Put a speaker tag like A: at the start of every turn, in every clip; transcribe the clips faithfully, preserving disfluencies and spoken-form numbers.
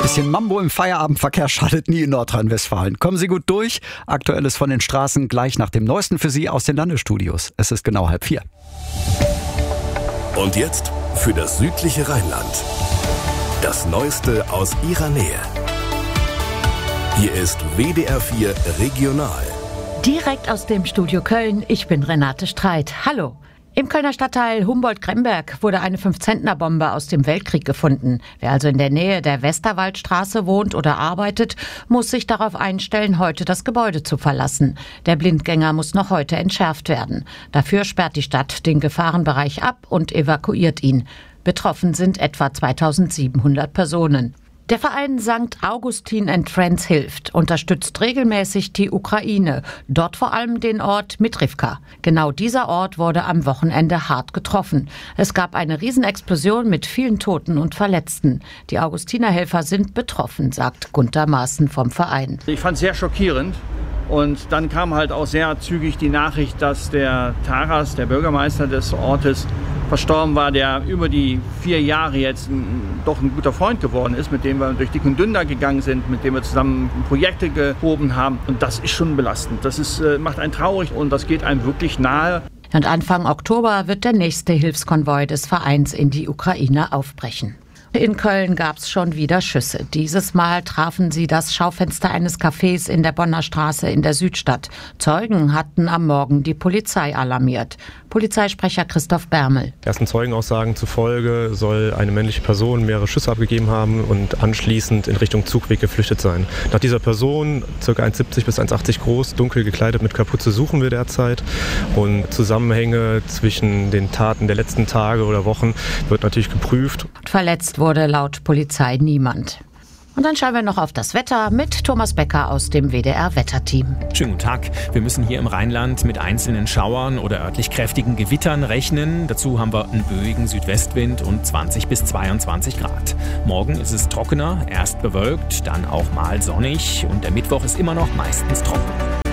A: Bisschen Mambo im Feierabendverkehr schadet nie in Nordrhein-Westfalen. Kommen Sie gut durch. Aktuelles von den Straßen gleich nach dem Neuesten für Sie aus den Landesstudios. Es ist genau halb vier.
B: Und jetzt für das südliche Rheinland. Das Neueste aus Ihrer Nähe. Hier ist W D R vier Regional.
C: Direkt aus dem Studio Köln. Ich bin Renate Streit. Hallo. Im Kölner Stadtteil Humboldt-Kremberg wurde eine fünf-Zentner-Bombe aus dem Weltkrieg gefunden. Wer also in der Nähe der Westerwaldstraße wohnt oder arbeitet, muss sich darauf einstellen, heute das Gebäude zu verlassen. Der Blindgänger muss noch heute entschärft werden. Dafür sperrt die Stadt den Gefahrenbereich ab und evakuiert ihn. Betroffen sind etwa zweitausendsiebenhundert Personen. Der Verein Sankt Augustin and Friends hilft, unterstützt regelmäßig die Ukraine, dort vor allem den Ort Mitrivka. Genau dieser Ort wurde am Wochenende hart getroffen. Es gab eine Riesenexplosion mit vielen Toten und Verletzten. Die Augustinerhelfer sind betroffen, sagt Gunter Maaßen vom Verein.
D: Ich fand es sehr schockierend. Und dann kam halt auch sehr zügig die Nachricht, dass der Taras, der Bürgermeister des Ortes, verstorben war, der über die vier Jahre jetzt doch ein guter Freund geworden ist, mit dem wir durch dick und dünn da gegangen sind, mit dem wir zusammen Projekte gehoben haben. Und das ist schon belastend. Das ist, macht einen traurig und das geht einem wirklich nahe.
C: Und Anfang Oktober wird der nächste Hilfskonvoi des Vereins in die Ukraine aufbrechen. In Köln gab es schon wieder Schüsse. Dieses Mal trafen sie das Schaufenster eines Cafés in der Bonner Straße in der Südstadt. Zeugen hatten am Morgen die Polizei alarmiert. Polizeisprecher Christoph Bermel.
E: Ersten Zeugenaussagen zufolge soll eine männliche Person mehrere Schüsse abgegeben haben und anschließend in Richtung Zugweg geflüchtet sein. Nach dieser Person, ca. eins Komma siebzig bis eins Komma achtzig groß, dunkel gekleidet mit Kapuze, suchen wir derzeit. Und Zusammenhänge zwischen den Taten der letzten Tage oder Wochen wird natürlich geprüft.
C: Verletzt wurde laut Polizei niemand. Und dann schauen wir noch auf das Wetter mit Thomas Becker aus dem W D R-Wetterteam.
F: Schönen guten Tag. Wir müssen hier im Rheinland mit einzelnen Schauern oder örtlich kräftigen Gewittern rechnen. Dazu haben wir einen böigen Südwestwind und zwanzig bis zweiundzwanzig Grad. Morgen ist es trockener, erst bewölkt, dann auch mal sonnig und der Mittwoch ist immer noch meistens trocken.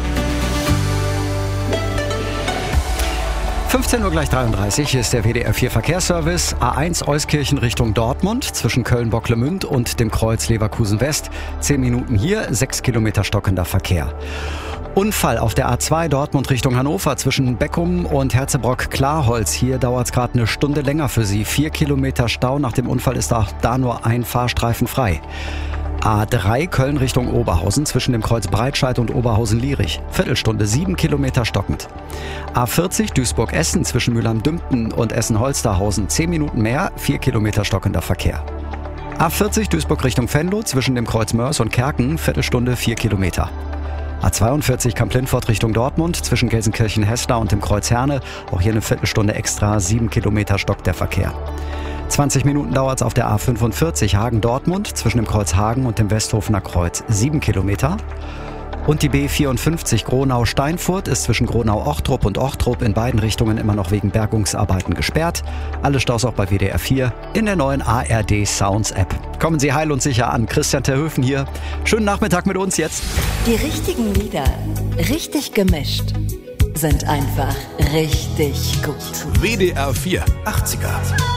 A: fünfzehn Uhr gleich dreiunddreißig, hier ist der W D R vier Verkehrsservice. A eins Euskirchen Richtung Dortmund zwischen Köln-Bocklemünd und dem Kreuz Leverkusen West. Zehn Minuten hier, sechs Kilometer stockender Verkehr. Unfall auf der A zwei Dortmund Richtung Hannover zwischen Beckum und Herzebrock-Klarholz. Hier dauert es gerade eine Stunde länger für Sie. Vier Kilometer Stau. Nach dem Unfall ist auch da nur ein Fahrstreifen frei. A drei Köln Richtung Oberhausen zwischen dem Kreuz Breitscheid und Oberhausen-Lierich. Viertelstunde, sieben Kilometer stockend. A vierzig Duisburg-Essen zwischen Mülheim-Dümpten und Essen-Holsterhausen. Zehn Minuten mehr, vier Kilometer stockender Verkehr. A vierzig Duisburg Richtung Venlo zwischen dem Kreuz Mörs und Kerken. Viertelstunde, vier Kilometer. A zweiundvierzig Kamp-Lintfort Richtung Dortmund zwischen Gelsenkirchen-Hessler und dem Kreuz Herne. Auch hier eine Viertelstunde extra, sieben Kilometer stockt der Verkehr. zwanzig Minuten dauert es auf der A fünfundvierzig Hagen-Dortmund zwischen dem Kreuz Hagen und dem Westhofener Kreuz. sieben Kilometer. Und die B vierundfünfzig Gronau-Steinfurt ist zwischen Gronau-Ochtrup und Ochtrup in beiden Richtungen immer noch wegen Bergungsarbeiten gesperrt. Alle Staus auch bei W D R vier in der neuen A R D Sounds App. Kommen Sie heil und sicher an. Christian Terhöfen hier. Schönen Nachmittag mit uns jetzt.
G: Die richtigen Lieder, richtig gemischt, sind einfach richtig gut.
B: W D R vier achtziger.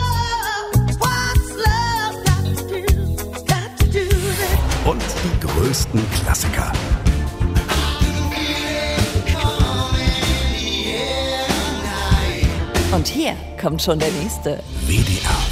B: Und die größten Klassiker.
G: Und hier kommt schon der nächste.
B: W D R